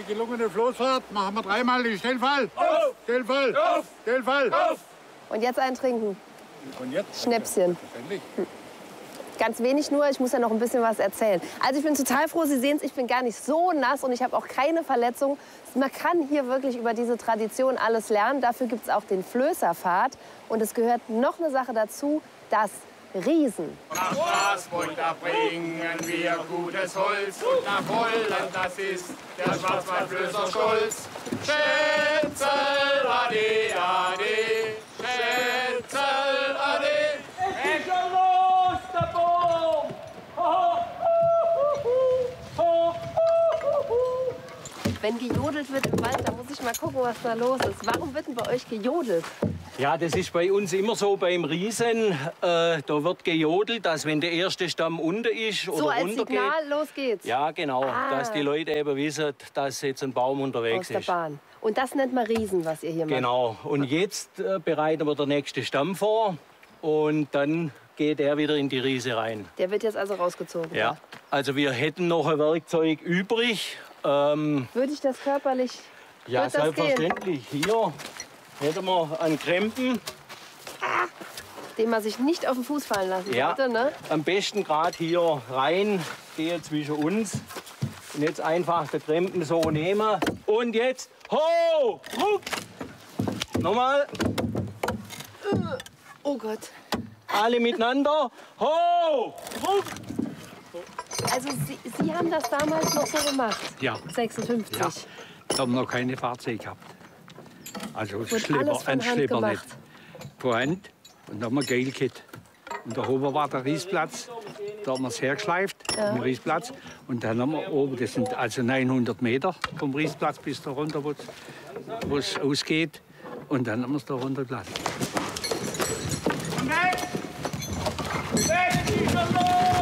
gelungene Floßfahrt machen wir dreimal den Stellfall. Auf! Stellfall! Auf! Stellfall! Auf! Und jetzt eintrinken. Und jetzt? Schnäpschen. Ganz wenig nur, ich muss ja noch ein bisschen was erzählen. Also ich bin total froh, Sie sehen es, ich bin gar nicht so nass und ich habe auch keine Verletzung. Man kann hier wirklich über diese Tradition alles lernen. Dafür gibt es auch den Flößerpfad. Und es gehört noch eine Sache dazu, das Riesen. Nach Straßburg, da bringen wir gutes Holz. Und nach Holland, das ist der Schwarzwaldflößer Stolz. Schätzel, ade, ade, Schätzel, ade. Es ist schon los, der Baum! Wenn gejodelt wird im Wald, da muss ich mal gucken, was da los ist. Warum wird denn bei euch gejodelt? Ja, das ist bei uns immer so beim Riesen. Da wird gejodelt, dass wenn der erste Stamm unten ist oder so als runtergeht. Signal, los geht's. Ja, genau. Dass die Leute eben wissen, dass jetzt ein Baum unterwegs Aus der Bahn. Und das nennt man Riesen, was ihr hier macht. Genau. Und jetzt bereiten wir den nächsten Stamm vor. Und dann geht er wieder in die Riese rein. Der wird jetzt also rausgezogen? Ja. Also wir hätten noch ein Werkzeug übrig. Würde ich das körperlich? Ja, wird das selbstverständlich. gehen? Hier hätten wir einen Krempen. Den man sich nicht auf den Fuß fallen lassen Ja, sollte, ne? am besten gerade hier rein, gehen zwischen uns. Und jetzt einfach den Krempen so nehmen. Und jetzt, ho, ruck. Nochmal, Oh Gott. alle miteinander, ho, ruck. Also Sie haben das damals noch so gemacht? Ja. 56? Ja. Da haben wir noch keine Fahrzeuge gehabt. Also Wurde Schlepper, alles von ein Hand Schlepper nicht. gemacht? Von Hand. Und da haben wir Gel gehabt. Und da oben war der Riesplatz. Da haben wir es hergeschleift, den Riesplatz. Und dann haben wir oben, das sind also 900 Meter vom Riesplatz bis da runter, wo es ausgeht. Und dann haben wir es da runtergelassen. Weg! Weg, die schon los!